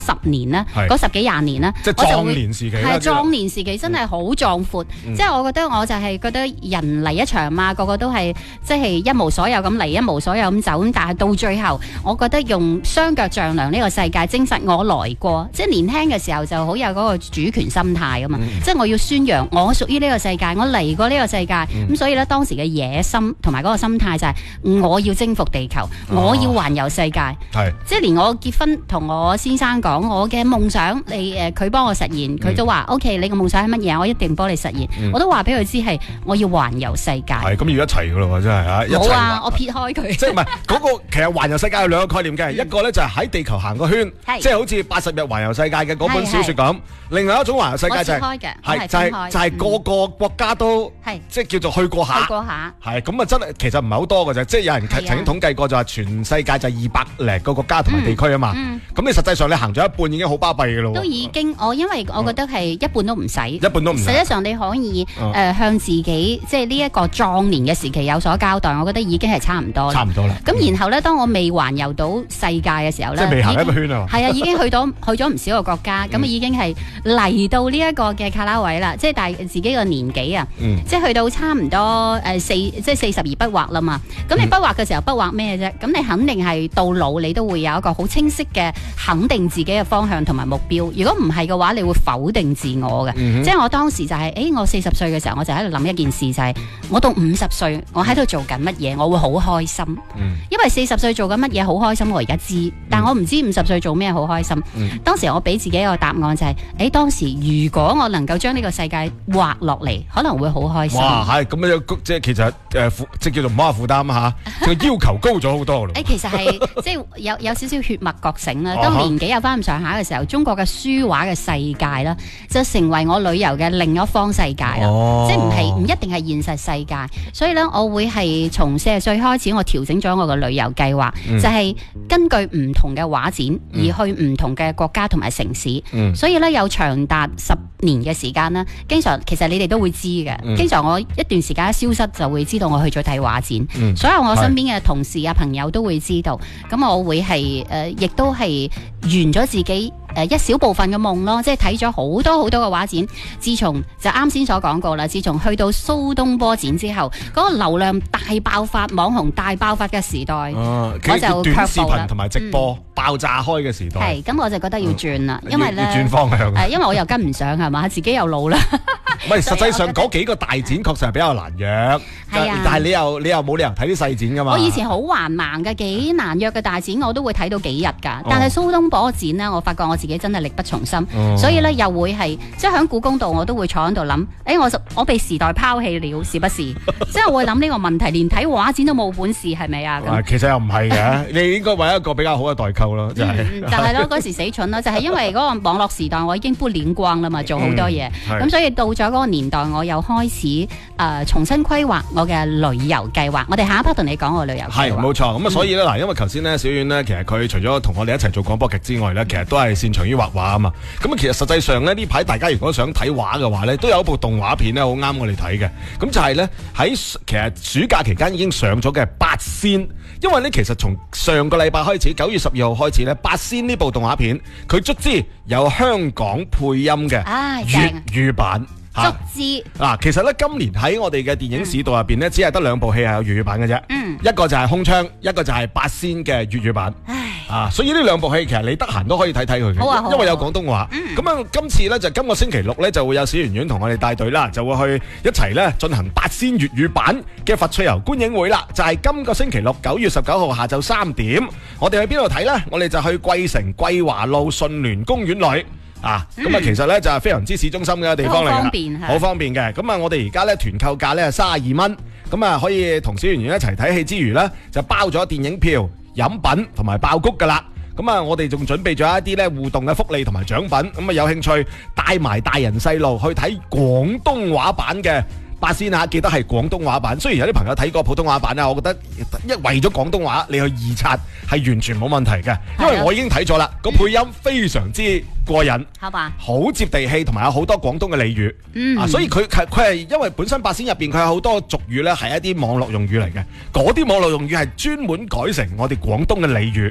10年啦，嗰10幾20年啦， 即係壯年時期啦， 係壯年時期真係好壯闊，即係我覺得我就係覺得人嚟一場嘛，個個都係即係一無所有咁嚟，一無所有咁走，咁但係到最後，我覺得用雙腳丈量呢個世界，證實我來過，即係年輕嘅時候就好有嗰個主權心態㗎嘛，即係我要宣揚我屬於呢個世界，我嚟過呢個世界，咁所以咧當時嘅野心同埋嗰個心態就係我要征服地球，我要環遊世界，即係連我結婚同我先生講。我嘅夢想，佢幫我實現，佢都話 OK， 你嘅夢想係乜嘢？我一定幫你實現。我都話俾佢知係我要環遊世界。係咁要一齊噶咯，真係嚇。冇啊，我撇開佢。即係唔係嗰個其實環遊世界有兩個概念嘅，一個咧就係喺地球行個圈，即係好似80日環遊世界嘅嗰本小説咁。另外一種環遊世界就係個個國家都即係叫做去過下。係咁啊，真係其實唔係好多嘅啫。即係有人曾經統計過就係全世界就200零個國家同埋地區啊嘛。咁你實際上你行咗一半已經好巴閉嘅咯。都已經因為我覺得係一半都唔使。一半都唔使。實際上你可以向自己即係呢一個壯年嘅時期有所交代，我覺得已經係差唔多啦。差唔多啦。咁然後咧，當我未環遊到世界嘅時候咧，即係未行一個圈啊。係啊，已經去咗唔少個國家，咁已經係嚟到呢一個嘅卡拉位啦。即係但係自己個年紀啊，即係去到差唔多即係40而不惑啦嘛。咁你不惑嘅時候不惑咩啫？咁你肯定係到老你都會有一個好清晰嘅肯定自己嘅方向同埋目標。如果唔係嘅話，你會否定自我嘅。即係我當時就係我40歲嘅時候，我就喺度諗一件事，就係我到50歲，我喺度做緊乜嘢，我會好開心。因為40歲做緊乜嘢好開心，我而家知，但我唔知50歲做咩好開心。當時我俾自己一個答案就係，當時如果我能夠將呢個世界畫落嚟，可能會好開心。哇，係咁樣，即係其實即係叫做唔好話負擔嚇，個要求高咗好多咯。其實係即係有少少血脈覺醒啦。當年紀有翻咁上下嘅時候，中國嘅書畫嘅世界啦，就成為我旅遊嘅另一方世界啦。即係唔一定係現實世界。所以咧，我會係從40歲開始，我調整咗我嘅旅遊計劃，就係根據唔同嘅畫展而去唔同嘅國家同埋城市。所以咧，有長達10年嘅時間啦。經常其實你哋都會知嘅。經常我一段時間一消失，就會知道我去咗睇畫展。所有我身邊嘅同事啊朋友都會知道。咁我會係亦都係圓咗自己一小部分嘅夢咯，即係睇咗好多好多嘅畫展。自從就啱先所講過啦，自從去到蘇東坡展之後，嗰個流量大爆發、網紅大爆發嘅時代，我就短視頻同埋直播爆炸開嘅時代。係咁，我就覺得要轉啦，因為咧要轉方向。因為我又跟唔上係嘛，自己又老啦。唔係，實際上嗰幾個大展確實係比較難約。係啊，但係你又冇理由睇啲細展噶嘛。我以前好橫盲嘅，幾難約嘅大展我都會睇到幾日㗎。但係蘇東坡展呢，我發覺我自己真係力不從心，所以咧又會係即係喺故宮度我都會坐喺度諗，我被時代拋棄了，是不是？即係我會諗呢個問題，連睇畫展都冇本事，係咪啊？其實又唔係嘅，你應該揾一個比較好嘅代購咯，就係咯，嗰時死蠢咯，就係因為嗰個網絡時代我已經不連光啦嘛，做好多嘢，咁所以到咗嗰個年代，我又開始重新規劃我嘅旅遊計劃。我哋下一 part 同你講我旅遊計劃。係冇錯，咁啊所以咧嗱，因為頭先咧小遠咧，其實佢除咗同我哋一齊做廣播劇之外咧，其實都係擅長於畫畫啊嘛。咁啊其實實際上咧呢排大家如果想睇畫嘅話咧，都有一部動畫片咧好啱我哋睇嘅。咁就係咧喺其實暑假期間已經上咗嘅《八仙》，因為咧其實從上個禮拜開始，9月12號開始咧，《八仙》呢部動畫片佢卒之有香港配音嘅粵語版。卒之其實咧今年喺我哋嘅電影市道入邊咧，只係得2部戲係有粵語版嘅啫。一個就係空窗，一個就係八仙嘅粵語版。所以呢2部戲其實你得閒都可以睇睇佢嘅，因為有廣東話。咁今次咧就今個星期6咧就會有小圓圓同我哋帶隊啦，就會去一齊咧進行八仙粵語版嘅佛趣遊觀影會啦。就係今個星期6 9月19號下晝3點，我哋去邊度睇呢？我哋就去桂城桂華路順聯公園裏。其實咧就係非常之市中心嘅地方嚟嘅，好方便嘅。咁我哋而家咧團購價咧係32蚊，咁可以同小圓圓一齊睇戲之餘咧，就包咗電影票、飲品同埋爆谷噶啦。我哋仲準備咗一啲咧互動嘅福利同埋獎品。有興趣帶埋大人細路去睇廣東話版嘅八仙記得係廣東話版。雖然有啲朋友睇過普通話版我覺得為咗廣東話你去二刷係完全冇問題嘅，因為我已經睇咗啦，個配音非常之過癮，好接地氣，同埋有好多廣東嘅俚語。所以佢係因為本身八仙入邊佢有好多俗語咧係一啲網絡用語嚟嘅，嗰啲網絡用語係專門改成我哋廣東嘅俚語。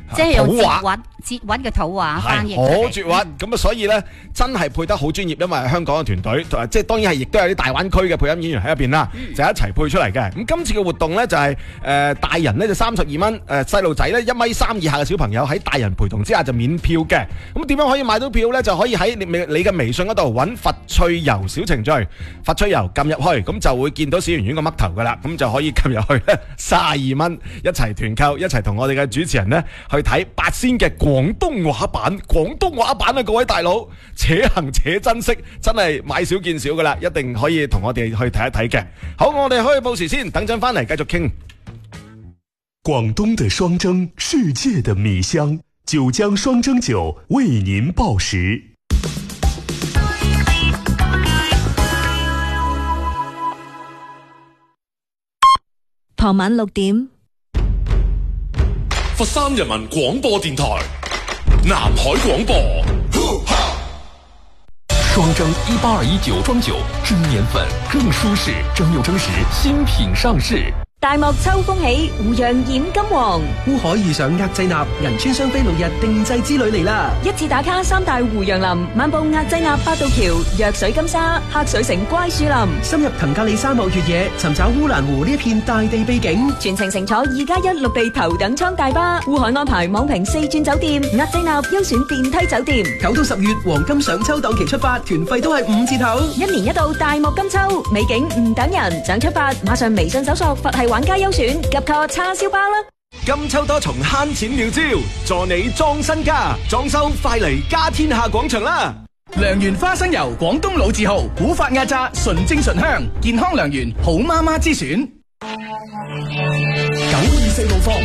即係用捷韻嘅土話翻譯， 好絕韻咁啊！所以咧，真係配得好專業，因為香港嘅團隊，即係當然係亦都有啲大灣區嘅配音演員喺入邊啦，就一齊配出嚟嘅。咁今次嘅活動咧就係大人咧就32蚊，細路仔咧1.3米以下嘅小朋友喺大人陪同之下就免票嘅。咁點樣可以買到票咧？就可以喺你嘅微信嗰度揾佛趣遊小程序，佛趣遊撳入去，咁就會見到小圓圓個嘜頭噶啦，咁就可以撳入去咧32蚊一齊團購，一齊同我哋嘅主持人咧去睇八仙嘅廣東話版啊！各位大佬，且行且珍惜，真係買少見少噶啦，一定可以同我哋去睇一睇嘅。好，我哋可以報時先，等陣翻嚟繼續傾。 廣東的雙蒸，世界的米香，九江雙蒸酒為您報時。 傍晚6點， 佛山人民廣播電台南海廣播，雙蒸1821酒莊酒，蒸年粉更舒適，蒸餾蒸食新品上市。 大漠秋風起，湖洋染金黃。 烏海遇上額濟納銀川雙飛6日定製之旅嚟啦！ 一次打卡3大湖洋林，漫步額濟納八道橋、藥水金沙、黑水城乖樹林， 深入騰格里沙漠越野，尋找烏蘭湖呢一片大地秘景。 全程乘坐2+1陸地頭等艙大巴，烏海安排網評4轉酒店，額濟納優選電梯酒店。 9到10月黃金上秋檔期出發，團費都係5折頭。 一年一度大漠金秋，美景唔等人，想出發馬上微信搜索佛系玩家優選，及購叉燒包啦！ 金秋多重慳錢妙招，助你裝身家，裝修快嚟家天下廣場啦！ 良緣花生油，廣東老字號，古法壓榨，純正醇香，健康良緣，好媽媽之選。 924路況。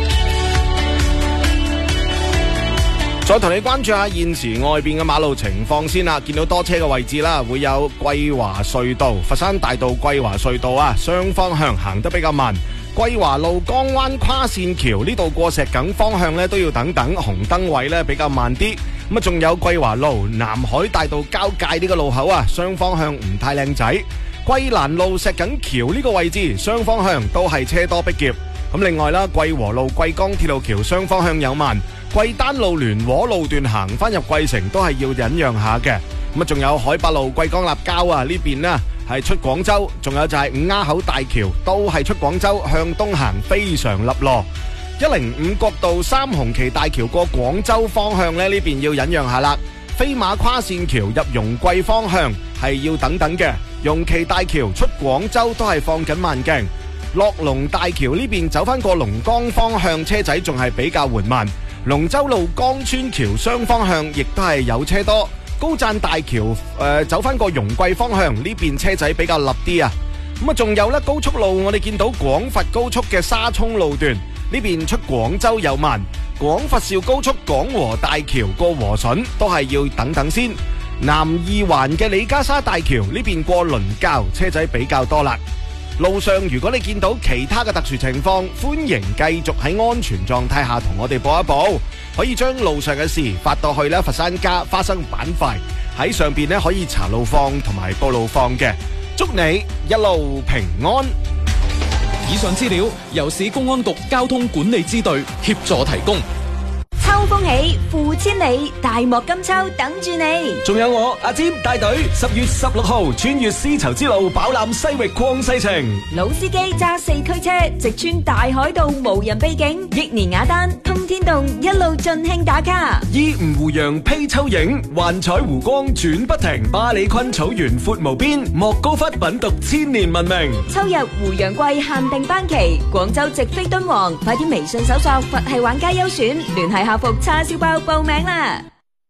再同你關注下現時外邊嘅馬路情況先啦，見到多車嘅位置啦，會有桂華隧道、佛山大道桂華隧道啊，雙方向行得比較慢。桂華路江灣跨線橋呢度過石梗方向呢都要等等，紅燈位呢比較慢啲。咁啊，仲有桂華路南海大道交界呢個路口啊，雙方向唔太靚仔。桂蘭路石梗橋呢個位置，雙方向都係車多逼夾。咁另外啦，桂和路桂江鐵路橋雙方向有慢。桂丹路聯和路段行翻入桂城都係要忍讓下嘅。咁啊，仲有海八路桂江立交啊，呢邊呢係出廣州，仲有就係五丫口大橋都係出廣州向東行非常立落。105國道三紅旗大橋過廣州方向呢邊要忍讓下啦。飛馬跨線橋入容桂方向係要等等嘅。容旗大橋出廣州都係放緊慢鏡。樂龍大橋呢邊走翻過龍崗方向車仔仲係比較緩慢。龍舟路江村橋雙方向亦都係有車多。高贊大橋走翻過容桂方向呢邊車仔比較立啲啊。咁啊，仲有咧高速路，我哋見到廣佛高速嘅沙涌路段呢邊出廣州有慢。廣佛肇高速廣和大橋過和順都係要等等先。南二環嘅李家沙大橋呢邊過倫教車仔比較多啦。路上如果你見到其他嘅特殊情況，歡迎繼續喺安全狀態下同我哋報一報，可以將路上嘅事發到去咧佛山家花生板塊，喺上邊咧可以查路況同埋報路況嘅。祝你一路平安。 以上資料由市公安局交通管理支隊協助提供。 秋風起，付千里，大漠金秋等住你。 仲有我阿占帶隊10月16號穿越絲綢之路，飽覽西域曠世情。 老司機揸4驅車，直穿大海道無人秘境，益年雅丹通天洞，一路盡興打卡。 依吳湖洋披秋影，幻彩湖光轉不停。巴里坤草原闊無邊，莫高窟品讀千年文明。 秋日湖洋季限定班期，廣州直飛敦煌，快啲微信搜索佛系玩家優選，聯繫客服叉燒包報名啦！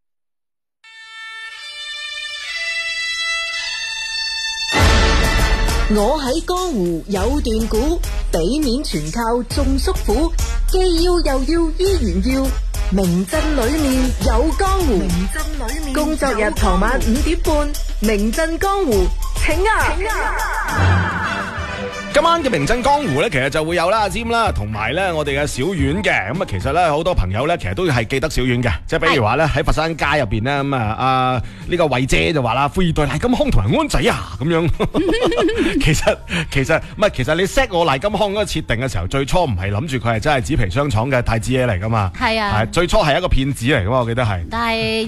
我喺江湖有段古，俾面全靠種叔父，既要又要依然要，名鎮裏面有江湖。工作日傍晚5點半，名鎮江湖，請啊！ 今晚嘅名震江湖咧，其實就會有啦阿占啦，同埋咧我哋嘅小丸嘅。咁啊，其實咧好多朋友咧，其實都係記得小丸嘅。即係比如話咧喺佛山街入邊咧，咁啊呢個慧姐就話啦，富二代賴金康同埋安仔啊咁樣。其實唔係，其實你 set 我賴金康嗰個設定嘅時候，最初唔係諗住佢係真係紙皮箱廠嘅太子爺嚟噶嘛。係啊，最初係一個騙子嚟噶嘛，我記得係。但係